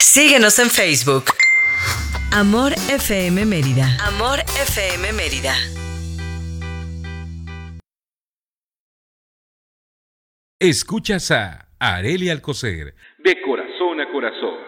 Síguenos en Facebook. Amor FM Mérida. Amor FM Mérida. Escuchas a Arely Alcocer, de corazón a corazón.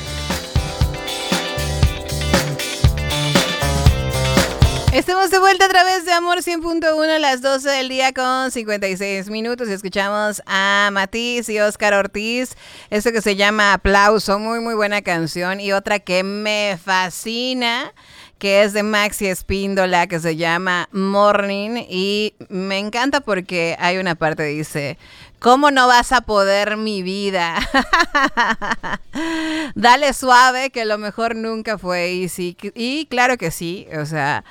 Estamos de vuelta a través de Amor 100.1 a las 12 del día con 56 minutos y escuchamos a Matiz y Óscar Ortiz, esto que se llama Aplauso, muy muy buena canción, y otra que me fascina, que es de Maxi Espíndola, que se llama Morning, y me encanta porque hay una parte que dice: ¿cómo no vas a poder, mi vida? Dale suave, que lo mejor nunca fue easy. Y claro que sí, o sea,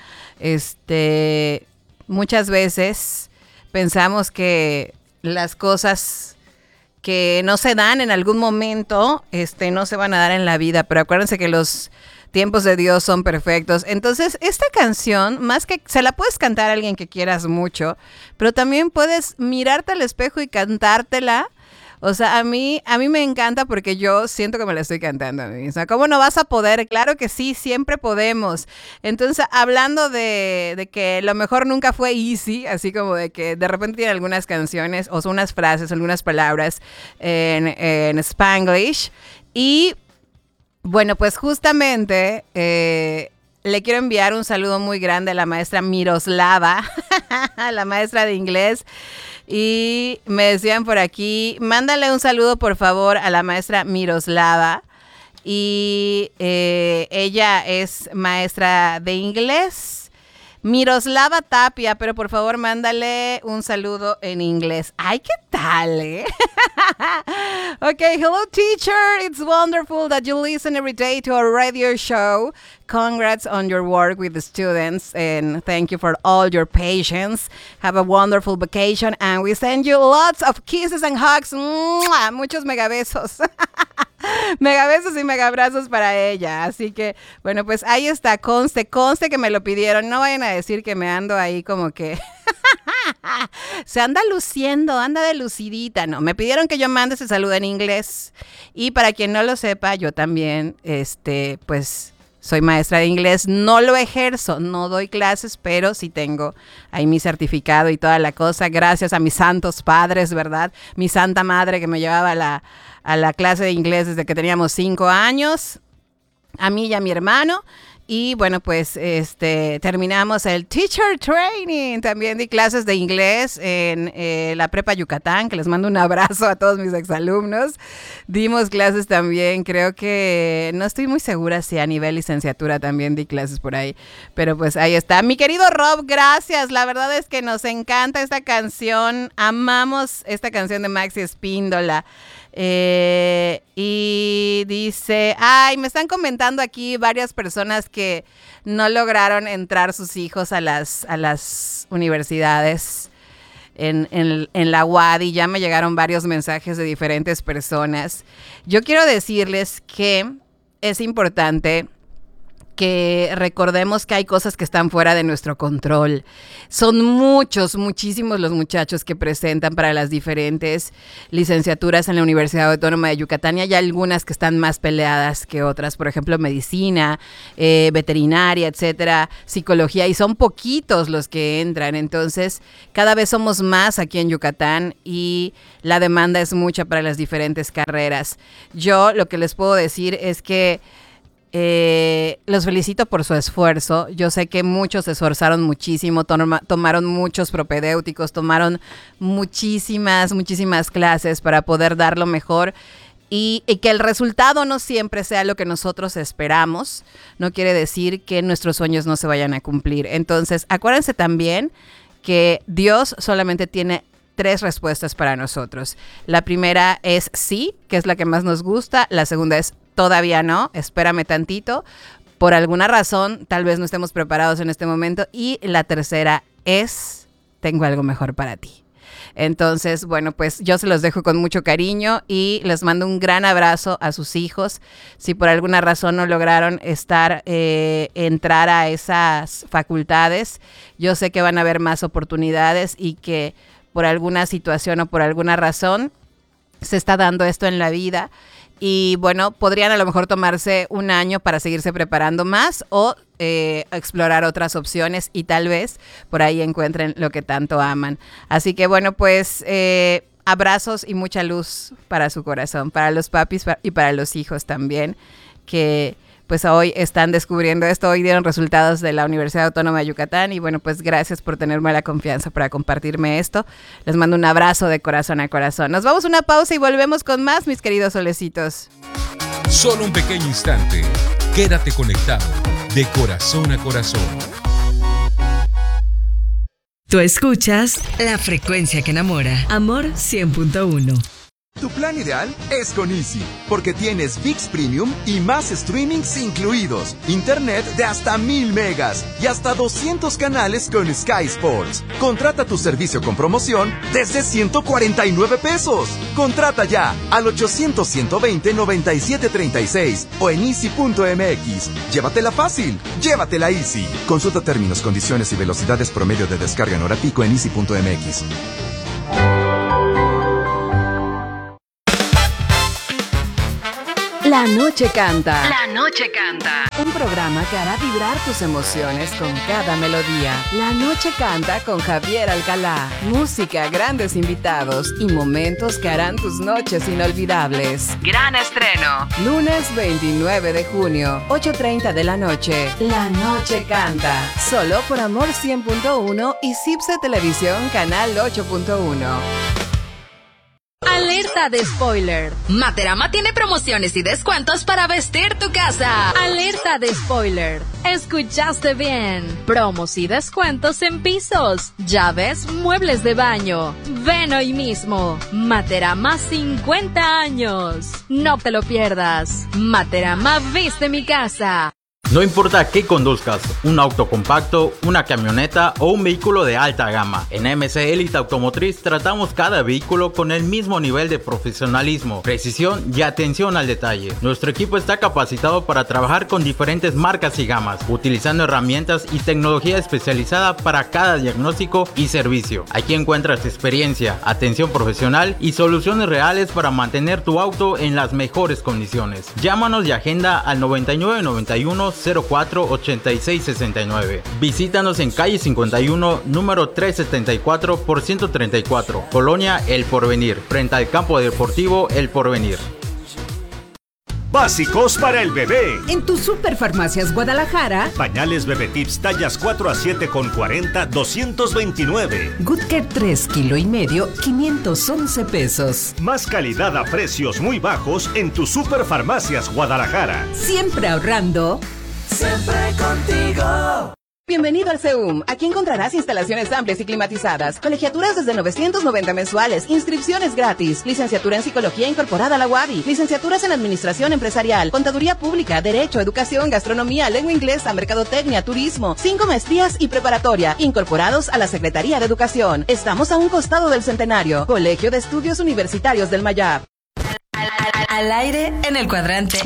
muchas veces pensamos que las cosas que no se dan en algún momento, no se van a dar en la vida, pero acuérdense que los tiempos de Dios son perfectos. Entonces, esta canción, más que se la puedes cantar a alguien que quieras mucho, pero también puedes mirarte al espejo y cantártela. O sea, a mí me encanta porque yo siento que me la estoy cantando a mí misma. ¿Cómo no vas a poder? Claro que sí, siempre podemos. Entonces, hablando de que lo mejor nunca fue easy, así como de que de repente tiene algunas canciones o son unas frases, algunas palabras en Spanglish. Y bueno, pues justamente le quiero enviar un saludo muy grande a la maestra Miroslava, la maestra de inglés. Y me decían por aquí, mándale un saludo por favor a la maestra Miroslava. Y ella es maestra de inglés. Miroslava Tapia, pero por favor mándale un saludo en inglés. ¡Ay, qué tal, eh! Okay, hello teacher. It's wonderful that you listen every day to our radio show. Congrats on your work with the students and thank you for all your patience. Have a wonderful vacation and we send you lots of kisses and hugs. ¡Mua! Muchos megabesos. Megabesos y megabrazos para ella. Así que, bueno, pues ahí está. Conste que me lo pidieron. No vayan a decir que me ando ahí como que se anda luciendo, anda de lucidita. No, me pidieron que yo mande ese saludo en inglés. Y para quien no lo sepa, yo también, pues soy maestra de inglés. No lo ejerzo, no doy clases, pero sí tengo ahí mi certificado y toda la cosa. Gracias a mis santos padres, ¿verdad? Mi santa madre que me llevaba a la clase de inglés desde que teníamos 5 años. A mí y a mi hermano. Y bueno, pues terminamos el teacher training. También di clases de inglés en la Prepa Yucatán, que les mando un abrazo a todos mis exalumnos. Dimos clases también, creo que, no estoy muy segura si a nivel licenciatura también di clases por ahí. Pero pues ahí está. Mi querido Rob, gracias. La verdad es que nos encanta esta canción. Amamos esta canción de Maxi Espíndola. Y dice, me están comentando aquí varias personas que no lograron entrar sus hijos a las universidades en la UAD, y ya me llegaron varios mensajes de diferentes personas. Yo quiero decirles que es importante que recordemos que hay cosas que están fuera de nuestro control. Son muchísimos los muchachos que presentan para las diferentes licenciaturas en la Universidad Autónoma de Yucatán, y hay algunas que están más peleadas que otras, por ejemplo, medicina, veterinaria, etcétera, psicología, y son poquitos los que entran. Entonces, cada vez somos más aquí en Yucatán y la demanda es mucha para las diferentes carreras. Yo lo que les puedo decir es que los felicito por su esfuerzo. Yo sé que muchos se esforzaron muchísimo, tomaron muchos propedéuticos, tomaron muchísimas clases para poder dar lo mejor, y que el resultado no siempre sea lo que nosotros esperamos. No quiere decir que nuestros sueños no se vayan a cumplir. Entonces, acuérdense también que Dios solamente tiene 3 respuestas para nosotros. La primera es sí, que es la que más nos gusta. La segunda es todavía no, espérame tantito. Por alguna razón, tal vez no estemos preparados en este momento. Y la tercera es, tengo algo mejor para ti. Entonces, bueno, pues yo se los dejo con mucho cariño y les mando un gran abrazo a sus hijos. Si por alguna razón no lograron entrar a esas facultades, yo sé que van a haber más oportunidades y que por alguna situación o por alguna razón se está dando esto en la vida. Y bueno, podrían a lo mejor tomarse un año para seguirse preparando más o explorar otras opciones y tal vez por ahí encuentren lo que tanto aman. Así que bueno, pues abrazos y mucha luz para su corazón, para los papis y para los hijos también, que pues hoy están descubriendo esto, hoy dieron resultados de la Universidad Autónoma de Yucatán y bueno, pues gracias por tenerme la confianza para compartirme esto. Les mando un abrazo de corazón a corazón. Nos vamos a una pausa y volvemos con más, mis queridos solecitos. Solo un pequeño instante. Quédate conectado de corazón a corazón. Tú escuchas La Frecuencia que Enamora. Amor 100.1. Tu plan ideal es con Easy, porque tienes ViX Premium y más streamings incluidos, internet de hasta 1000 megas y hasta 200 canales con Sky Sports. Contrata tu servicio con promoción desde 149 pesos. Contrata ya al 800-120-9736 o en easy.mx. Llévatela fácil, llévatela Easy. Consulta términos, condiciones y velocidades promedio de descarga en hora pico en easy.mx. La Noche Canta. La Noche Canta. Un programa que hará vibrar tus emociones con cada melodía. La Noche Canta con Javier Alcalá. Música, grandes invitados y momentos que harán tus noches inolvidables. Gran estreno. Lunes 29 de junio, 8:30 de la noche. La Noche Canta. Solo por Amor 100.1 y Cipse Televisión Canal 8.1. Alerta de spoiler. Materama tiene promociones y descuentos para vestir tu casa. Alerta de spoiler. Escuchaste bien. Promos y descuentos en pisos, llaves, muebles de baño. Ven hoy mismo. Materama 50 años. No te lo pierdas. Materama viste mi casa. No importa qué conduzcas, un auto compacto, una camioneta o un vehículo de alta gama. En MC Elite Automotriz tratamos cada vehículo con el mismo nivel de profesionalismo, precisión y atención al detalle. Nuestro equipo está capacitado para trabajar con diferentes marcas y gamas, utilizando herramientas y tecnología especializada para cada diagnóstico y servicio. Aquí encuentras experiencia, atención profesional y soluciones reales para mantener tu auto en las mejores condiciones. Llámanos y agenda al 9991 04 86 69. Visítanos en calle 51, número 374 por 134, Colonia El Porvenir, frente al campo deportivo El Porvenir. Básicos para el bebé. En tu Superfarmacias Guadalajara. Pañales Bebé Tips tallas 4 a 7 con 40, 229. Good Care 3 kilo y medio, 511 pesos. Más calidad a precios muy bajos en tu Superfarmacias Guadalajara. Siempre ahorrando. Siempre contigo. Bienvenido al CEUM. Aquí encontrarás instalaciones amplias y climatizadas, colegiaturas desde 990 mensuales, inscripciones gratis, licenciatura en Psicología incorporada a la UABI, licenciaturas en Administración Empresarial, Contaduría Pública, Derecho, Educación, Gastronomía, Lengua Inglesa, Mercadotecnia, Turismo, 5 maestrías y preparatoria, incorporados a la Secretaría de Educación. Estamos a un costado del Centenario. Colegio de Estudios Universitarios del Mayab. Al aire en el cuadrante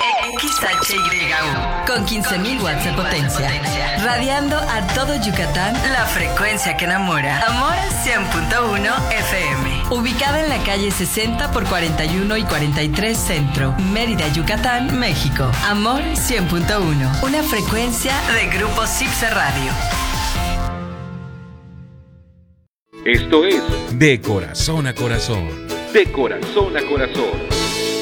XHYU con 15.000 watts de potencia, radiando a todo Yucatán, la frecuencia que enamora. Amor 100.1 FM, ubicada en la calle 60 por 41 y 43 Centro, Mérida, Yucatán, México. Amor 100.1, una frecuencia de Grupo Cipse Radio. Esto es De Corazón a Corazón. De Corazón a Corazón.